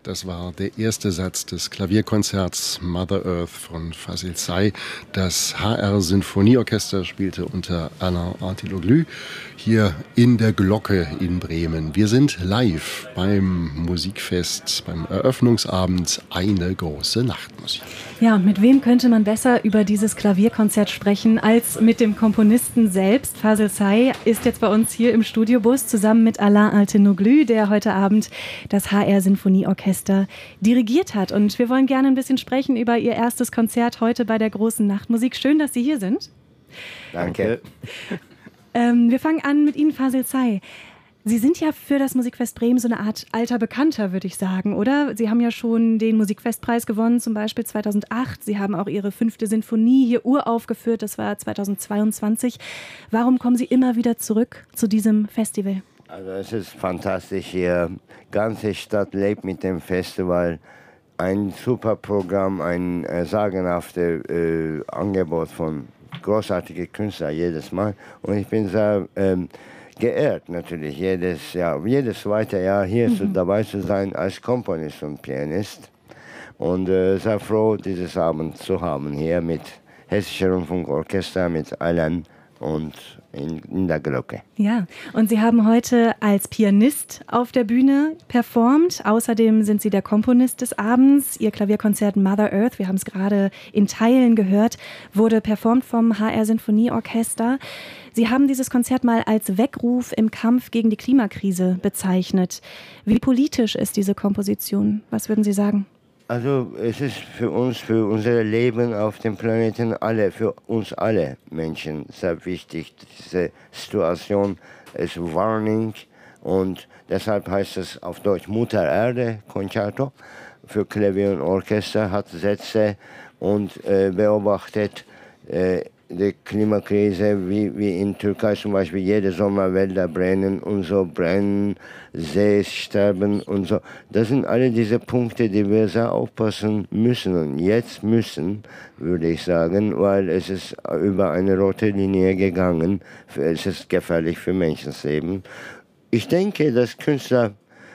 Das war der erste Satz des Klavierkonzerts Mother Earth von Fazil Say. Das HR Sinfonieorchester spielte unter Alain Artiloglou hier in der Glocke in Bremen. Wir sind live beim Musikfest, beim Eröffnungsabend Eine große Nachtmusik. Ja, und mit wem könnte man besser über dieses Klavierkonzert sprechen als mit dem Komponisten selbst? Fazil Say ist jetzt bei uns hier im Studiobus zusammen mit Alain Artiloglou, der heute Abend das HR Sinfonieorchester dirigiert hat. Und wir wollen gerne ein bisschen sprechen über Ihr erstes Konzert heute bei der großen Nachtmusik. Schön, dass Sie hier sind. Danke. Wir fangen an mit Ihnen, Fazil Say. Sie sind ja für das Musikfest Bremen so eine Art alter Bekannter, würde ich sagen, oder? Sie haben ja schon den Musikfestpreis gewonnen, zum Beispiel 2008. Sie haben auch Ihre 5. Sinfonie hier uraufgeführt, das war 2022. Warum kommen Sie immer wieder zurück zu diesem Festival? Also es ist fantastisch hier. Die ganze Stadt lebt mit dem Festival. Ein super Programm, ein sagenhaftes Angebot von großartigen Künstlern jedes Mal. Und ich bin sehr geehrt natürlich, jedes zweite Jahr hier dabei zu sein als Komponist und Pianist. Und sehr froh, dieses Abend zu haben hier mit Hessischer Rundfunkorchester, mit Alain und in der Glocke. Ja, und Sie haben heute als Pianist auf der Bühne performt. Außerdem sind Sie der Komponist des Abends. Ihr Klavierkonzert Mother Earth, wir haben es gerade in Teilen gehört, wurde performt vom HR Sinfonieorchester. Sie haben dieses Konzert mal als Weckruf im Kampf gegen die Klimakrise bezeichnet. Wie politisch ist diese Komposition? Was würden Sie sagen? Also es ist für uns, für unser Leben auf dem Planeten für uns alle Menschen sehr wichtig. Diese Situation ist Warning und deshalb heißt es auf Deutsch Mutter Erde Concerto für Klavier und Orchester, hat Sätze und beobachtet die Klimakrise, wie in Türkei zum Beispiel jede Sommer Wälder brennen und so brennen, Sees sterben und so. Das sind alle diese Punkte, die wir sehr aufpassen müssen und jetzt müssen, würde ich sagen, weil es ist über eine rote Linie gegangen. Es ist gefährlich für Menschenleben. Ich denke, dass Künstler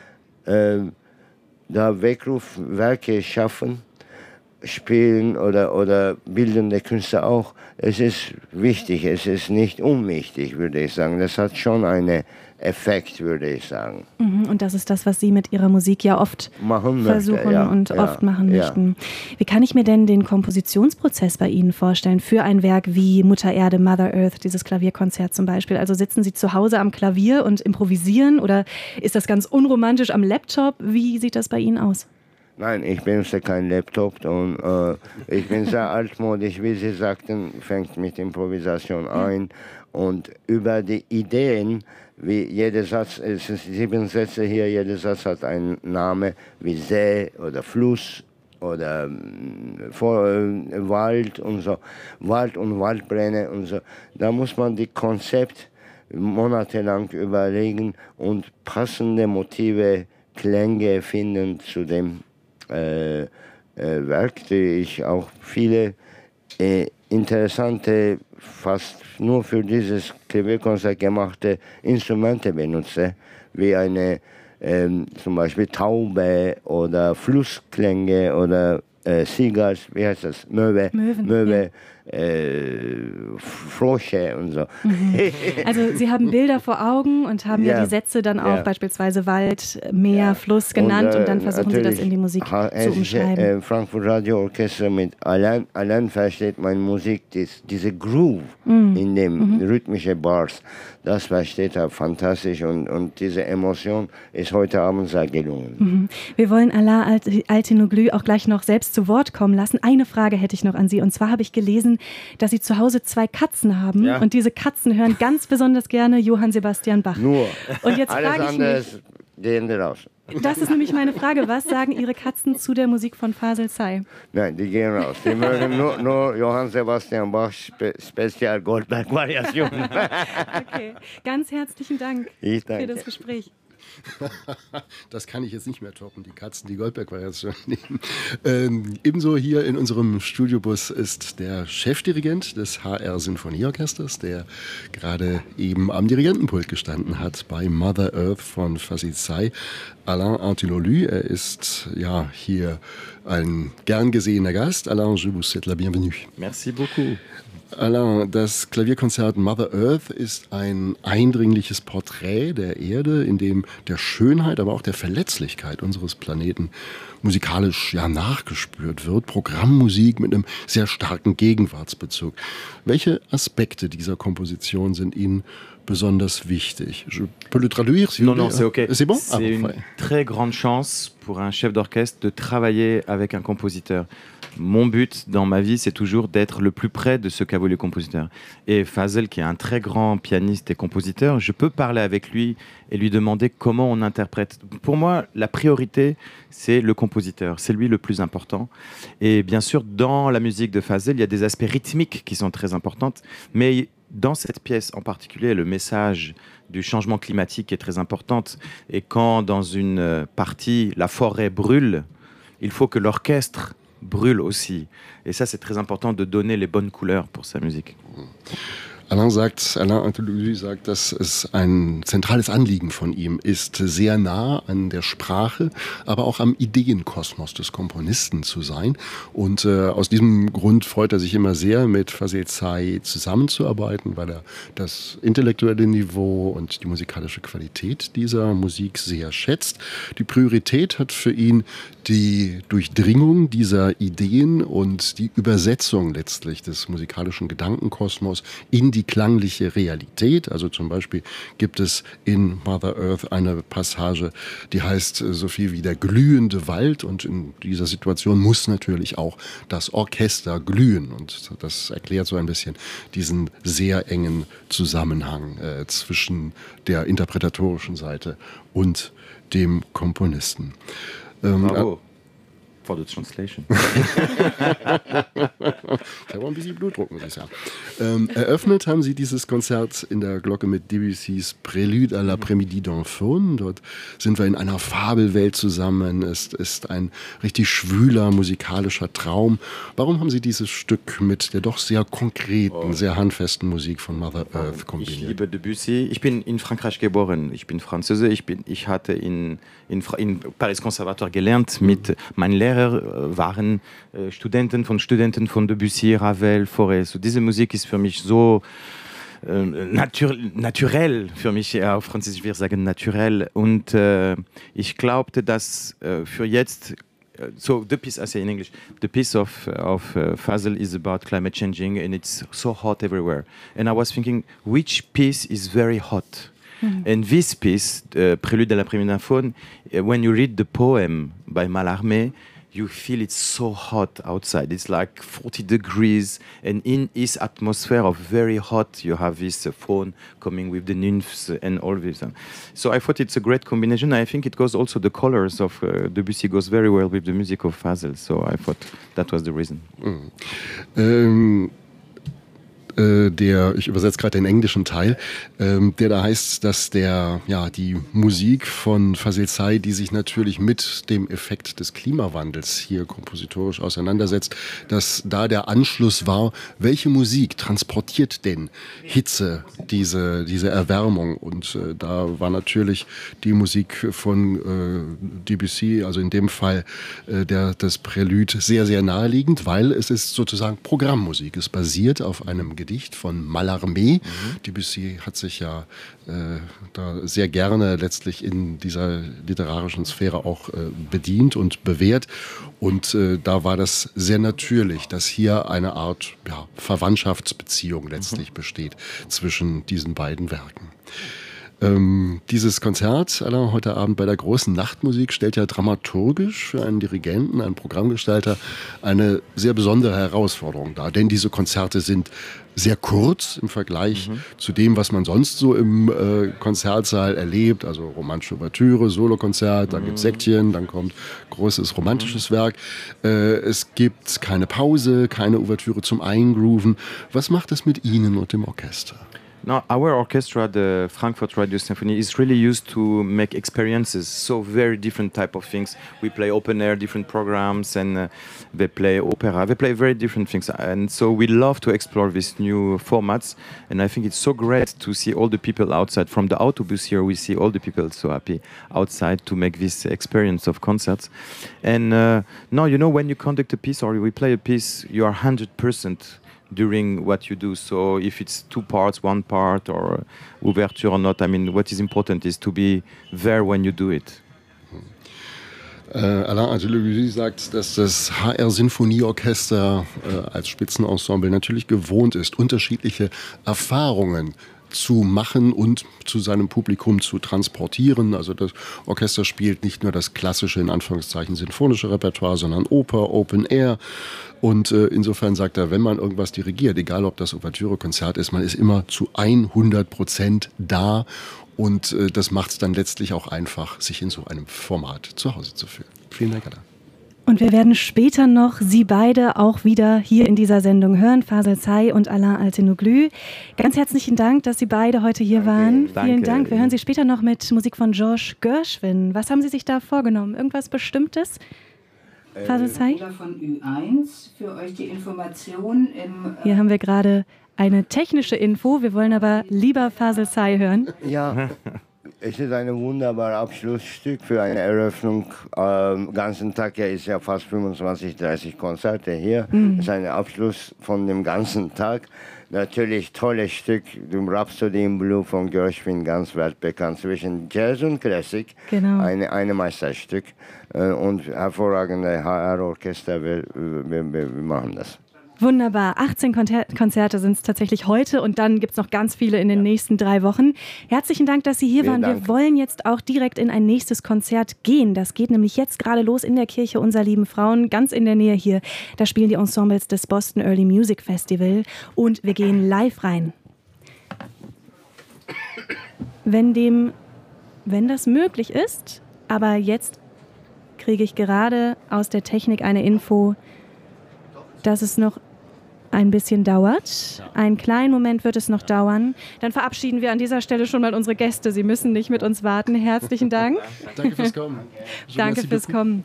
da Weckrufwerke schaffen, spielen oder bildende Künstler auch. Es ist wichtig, es ist nicht unwichtig, würde ich sagen. Das hat schon einen Effekt, würde ich sagen. Und das ist das, was Sie mit Ihrer Musik ja oft versuchen oft machen möchten. Wie kann ich mir denn den Kompositionsprozess bei Ihnen vorstellen für ein Werk wie Mutter Erde, Mother Earth, dieses Klavierkonzert zum Beispiel? Also sitzen Sie zu Hause am Klavier und improvisieren oder ist das ganz unromantisch am Laptop? Wie sieht das bei Ihnen aus? Nein, ich benutze keinen Laptop und ich bin sehr altmodisch, wie Sie sagten, fängt mit Improvisation ein und über die Ideen, wie jeder Satz, es sind 7 Sätze hier, jeder Satz hat einen Namen wie See oder Fluss oder Wald und so, Wald und Waldbrände und so. Da muss man die Konzept monatelang überlegen und passende Motive, Klänge finden zu dem Werk, die ich auch viele interessante, fast nur für dieses Klavierkonzert gemachte Instrumente benutze, wie eine zum Beispiel Taube oder Flussklänge oder Seagulls, wie heißt das? Möwe, Frösche und so. Also Sie haben Bilder vor Augen und haben ja die Sätze dann auch beispielsweise Wald, Meer, Fluss genannt und dann versuchen Sie das in die Musik zu umschreiben. Frankfurt Radio Orchester mit Alain versteht meine Musik, diese Groove in dem rhythmischen Bars, das versteht er fantastisch und diese Emotion ist heute Abend sehr gelungen. Wir wollen Alain Artiloglou auch gleich noch selbst zu Wort kommen lassen. Eine Frage hätte ich noch an Sie und zwar habe ich gelesen, dass Sie zu Hause 2 Katzen haben und diese Katzen hören ganz besonders gerne Johann Sebastian Bach. Nur. Und jetzt alles frage ich andere mich, gehen raus. Das ist nämlich meine Frage. Was sagen Ihre Katzen zu der Musik von Fazil Say? Nein, die gehen raus. Die mögen nur Johann Sebastian Bach Spezial Goldberg-Variationen. Okay, ganz herzlichen Dank Ich danke für das Gespräch. Das kann ich jetzt nicht mehr toppen, die Katzen, die Goldberg-Variation nehmen. Ebenso hier in unserem Studiobus ist der Chefdirigent des HR Sinfonieorchesters, der gerade eben am Dirigentenpult gestanden hat bei Mother Earth von Fazil Say, Alain Antilolu. Er ist ja hier ein gern gesehener Gast. Alain, je vous souhaite la bienvenue. Merci beaucoup. Alain, das Klavierkonzert Mother Earth ist ein eindringliches Porträt der Erde, in dem der Schönheit, aber auch der Verletzlichkeit unseres Planeten musikalisch nachgespürt wird. Programmmusik mit einem sehr starken Gegenwartsbezug. Welche Aspekte dieser Komposition sind Ihnen besonders wichtig? Je peux le traduire, si vous voulez. Non, c'est OK. C'est bon? C'est une très grande chance pour un chef d'orchestre de travailler avec un compositeur. Mon but dans ma vie, c'est toujours d'être le plus près de ce qu'a voulu le compositeur. Et Fazil, qui est un très grand pianiste et compositeur, je peux parler avec lui et lui demander comment on interprète. Pour moi, la priorité, c'est le compositeur. C'est lui le plus important. Et bien sûr, dans la musique de Fazil, il y a des aspects rythmiques qui sont très importants. Mais dans cette pièce en particulier, le message du changement climatique est très important. Et quand dans une partie, la forêt brûle, il faut que l'orchestre brûle aussi. Et ça, c'est très important de donner les bonnes couleurs pour sa musique. Alain Antilolu sagt, dass es ein zentrales Anliegen von ihm ist, sehr nah an der Sprache, aber auch am Ideenkosmos des Komponisten zu sein. Und aus diesem Grund freut er sich immer sehr, mit Fazil Say zusammenzuarbeiten, weil er das intellektuelle Niveau und die musikalische Qualität dieser Musik sehr schätzt. Die Priorität hat für ihn die Durchdringung dieser Ideen und die Übersetzung letztlich des musikalischen Gedankenkosmos in die klangliche Realität. Also zum Beispiel gibt es in Mother Earth eine Passage, die heißt so viel wie der glühende Wald, und in dieser Situation muss natürlich auch das Orchester glühen, und das erklärt so ein bisschen diesen sehr engen Zusammenhang zwischen der interpretatorischen Seite und dem Komponisten. Bravo. For the translation. Ich habe auch ein bisschen Blutdruck, muss ich sagen. Eröffnet haben Sie dieses Konzert in der Glocke mit Debussys Prélude à l'après-midi d'un faune. Dort sind wir in einer Fabelwelt zusammen. Es ist ein richtig schwüler musikalischer Traum. Warum haben Sie dieses Stück mit der doch sehr konkreten, sehr handfesten Musik von Mother Earth kombiniert? Ich liebe Debussy. Ich bin in Frankreich geboren. Ich bin Franzose. Ich hatte in Paris Conservatoire gelernt. Mit meinen Lehrern waren Studenten von Debussy, Ravel, Fauré. So, diese Musik ist für mich so naturell, für mich auf Französisch wir sagen naturell. Und ich glaubte, dass für jetzt so the piece, I say in English, the piece of Fazil is about climate changing, and it's so hot everywhere. And I was thinking, which piece is very hot? And this piece, Prélude à l'après-midi d'un faune, when you read the poem by Mallarmé, you feel it's so hot outside. It's like 40 degrees, and in his atmosphere of very hot, you have this faune coming with the nymphs and all this. So I thought it's a great combination. I think it goes also, the colors of Debussy goes very well with the music of Fazil. So I thought that was the reason. Ich übersetze gerade den englischen Teil, der da heißt, dass die Musik von Fazil Say, die sich natürlich mit dem Effekt des Klimawandels hier kompositorisch auseinandersetzt, dass da der Anschluss war, welche Musik transportiert denn Hitze, diese Erwärmung? Und da war natürlich die Musik von Debussy, also in dem Fall das Prälude, sehr, sehr naheliegend, weil es ist sozusagen Programmmusik. Es basiert auf einem Gedicht von Mallarmé. Debussy hat sich ja da sehr gerne letztlich in dieser literarischen Sphäre auch bedient und bewährt. Und da war das sehr natürlich, dass hier eine Art Verwandtschaftsbeziehung letztlich besteht zwischen diesen beiden Werken. Dieses Konzert heute Abend bei der großen Nachtmusik stellt ja dramaturgisch für einen Dirigenten, einen Programmgestalter eine sehr besondere Herausforderung dar. Denn diese Konzerte sind sehr kurz im Vergleich zu dem, was man sonst so im Konzertsaal erlebt. Also romantische Ouvertüre, Solokonzert, dann gibt es Sektchen, dann kommt großes romantisches Werk. Es gibt keine Pause, keine Ouvertüre zum Eingrooven. Was macht das mit Ihnen und dem Orchester? No, our orchestra, the Frankfurt Radio Symphony, is really used to make experiences, so very different type of things. We play open air, different programs, and they play opera. They play very different things, and so we love to explore these new formats. And I think it's so great to see all the people outside. From the autobus here, we see all the people so happy outside to make this experience of concerts. And no, you know, when you conduct a piece or we play a piece, you are 100% during what you do. So if it's two parts, one part, or ouverture or not, I mean, what is important is to be there when you do it. Alain Angelou sagt, dass das HR-Sinfonieorchester als Spitzenensemble natürlich gewohnt ist, unterschiedliche Erfahrungen zu machen und zu seinem Publikum zu transportieren. Also das Orchester spielt nicht nur das klassische, in Anführungszeichen, sinfonische Repertoire, sondern Oper, Open Air. Und insofern sagt er, wenn man irgendwas dirigiert, egal ob das Ouvertüre-Konzert ist, man ist immer zu 100% da. Und das macht es dann letztlich auch einfach, sich in so einem Format zu Hause zu fühlen. Vielen Dank, Alain. Und wir werden später noch Sie beide auch wieder hier in dieser Sendung hören, Fasel Say und Alain Altinoglu. Ganz herzlichen Dank, dass Sie beide heute hier waren. Danke. Vielen Dank. Wir hören Sie später noch mit Musik von George Gershwin. Was haben Sie sich da vorgenommen? Irgendwas Bestimmtes? Fasel Say? Von Ü1 für euch die Information im... Hier haben wir gerade eine technische Info. Wir wollen aber lieber Fasel Say hören. Ja, es ist ein wunderbares Abschlussstück für eine Eröffnung. Ganzen Tag, ja, ist ja fast 25, 30 Konzerte hier. Es ist ein Abschluss von dem ganzen Tag. Natürlich tolles Stück, dem Rhapsody in Blue von Gershwin, ganz weltbekannt zwischen Jazz und Klassik. Genau. Eine Meisterstück und hervorragende HR-Orchester, wir machen das. Wunderbar. 18 Konzerte sind es tatsächlich heute und dann gibt es noch ganz viele in den nächsten 3 Wochen. Herzlichen Dank, dass Sie hier waren. Wir wollen jetzt auch direkt in ein nächstes Konzert gehen. Das geht nämlich jetzt gerade los in der Kirche Unser Lieben Frauen, ganz in der Nähe hier. Da spielen die Ensembles des Boston Early Music Festival und wir gehen live rein. Wenn das möglich ist, aber jetzt kriege ich gerade aus der Technik eine Info, dass es noch ein bisschen dauert. Einen kleinen Moment wird es noch dauern. Dann verabschieden wir an dieser Stelle schon mal unsere Gäste. Sie müssen nicht mit uns warten. Herzlichen Dank. Danke fürs Kommen. Danke fürs Kommen.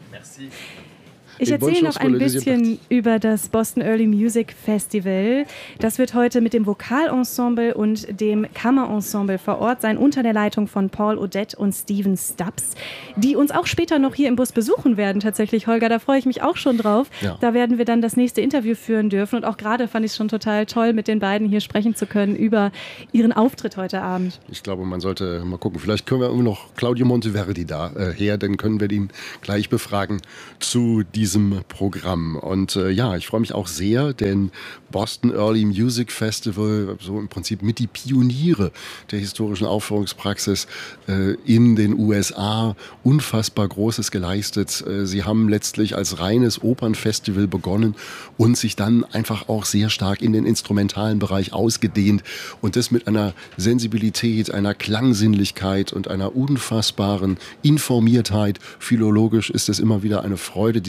Ich erzähle noch ein bisschen über das Boston Early Music Festival. Das wird heute mit dem Vokalensemble und dem Kammerensemble vor Ort sein, unter der Leitung von Paul Odette und Steven Stubbs, die uns auch später noch hier im Bus besuchen werden tatsächlich, Holger. Da freue ich mich auch schon drauf. Ja. Da werden wir dann das nächste Interview führen dürfen. Und auch gerade fand ich es schon total toll, mit den beiden hier sprechen zu können über ihren Auftritt heute Abend. Ich glaube, man sollte mal gucken. Vielleicht können wir immer noch Claudio Monteverdi her, dann können wir ihn gleich befragen zu diesem Programm. Und ja, ich freue mich auch sehr, denn Boston Early Music Festival, so im Prinzip mit die Pioniere der historischen Aufführungspraxis in den USA, unfassbar Großes geleistet. Sie haben letztlich als reines Opernfestival begonnen und sich dann einfach auch sehr stark in den instrumentalen Bereich ausgedehnt und das mit einer Sensibilität, einer Klangsinnlichkeit und einer unfassbaren Informiertheit. Philologisch ist es immer wieder eine Freude,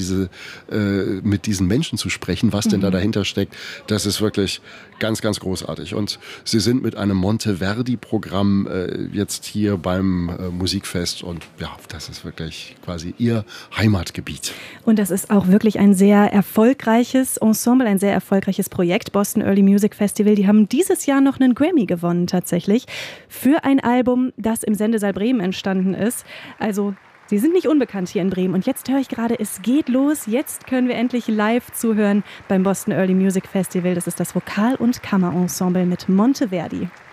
mit diesen Menschen zu sprechen, was denn da dahinter steckt. Das ist wirklich ganz, ganz großartig. Und sie sind mit einem Monteverdi-Programm jetzt hier beim Musikfest und ja, das ist wirklich quasi ihr Heimatgebiet. Und das ist auch wirklich ein sehr erfolgreiches Ensemble, ein sehr erfolgreiches Projekt, Boston Early Music Festival. Die haben dieses Jahr noch einen Grammy gewonnen tatsächlich für ein Album, das im Sendesaal Bremen entstanden ist. Also Sie sind nicht unbekannt hier in Bremen. Und jetzt höre ich gerade, es geht los. Jetzt können wir endlich live zuhören beim Boston Early Music Festival. Das ist das Vokal- und Kammerensemble mit Monteverdi.